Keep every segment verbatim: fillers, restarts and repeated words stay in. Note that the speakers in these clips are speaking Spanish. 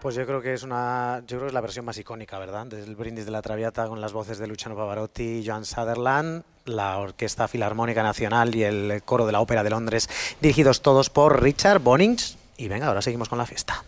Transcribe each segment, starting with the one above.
Pues yo creo que es una, yo creo que es la versión más icónica, ¿verdad? Del Brindis de la Traviata, con las voces de Luciano Pavarotti y Joan Sutherland, la Orquesta Filarmónica Nacional y el Coro de la Ópera de Londres, dirigidos todos por Richard Bonings. Y venga, ahora seguimos con la fiesta.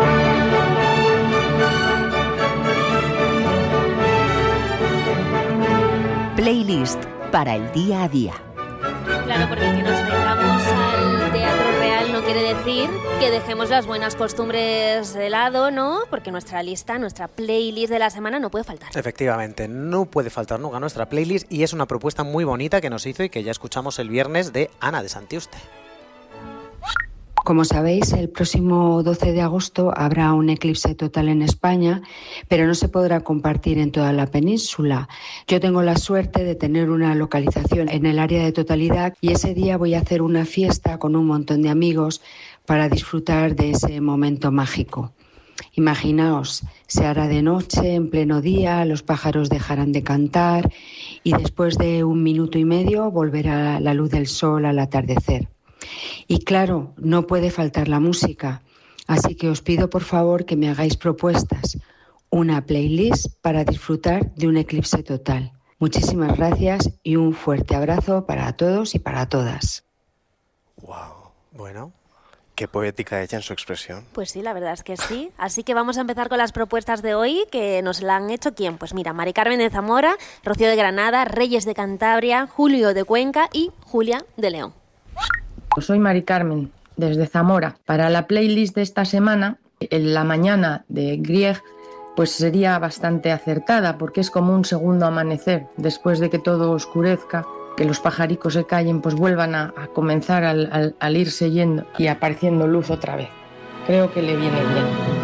Playlist para el día a día. Claro, porque que nos vengamos al Teatro Real no quiere decir que dejemos las buenas costumbres de lado, ¿no? Porque nuestra lista, nuestra playlist de la semana no puede faltar. Efectivamente, no puede faltar nunca nuestra playlist, y es una propuesta muy bonita que nos hizo y que ya escuchamos el viernes, de Ana de Santiuste. Como sabéis, el próximo doce de agosto habrá un eclipse total en España, pero no se podrá compartir en toda la península. Yo tengo la suerte de tener una localización en el área de totalidad y ese día voy a hacer una fiesta con un montón de amigos para disfrutar de ese momento mágico. Imaginaos, se hará de noche, en pleno día, los pájaros dejarán de cantar y después de un minuto y medio volverá la luz del sol al atardecer. Y claro, no puede faltar la música, así que os pido por favor que me hagáis propuestas, una playlist para disfrutar de un eclipse total. Muchísimas gracias y un fuerte abrazo para todos y para todas. Wow, bueno. Qué poética ella en su expresión. Pues sí, la verdad es que sí. Así que vamos a empezar con las propuestas de hoy, que nos la han hecho ¿quién? Pues mira, Mari Carmen de Zamora, Rocío de Granada, Reyes de Cantabria, Julio de Cuenca y Julia de León. Soy Mari Carmen, desde Zamora. Para la playlist de esta semana, en la mañana de Grieg, pues sería bastante acertada, porque es como un segundo amanecer. Después de que todo oscurezca, que los pajaricos se callen, pues vuelvan a, a comenzar al, al, al irse yendo y apareciendo luz otra vez. Creo que le viene bien.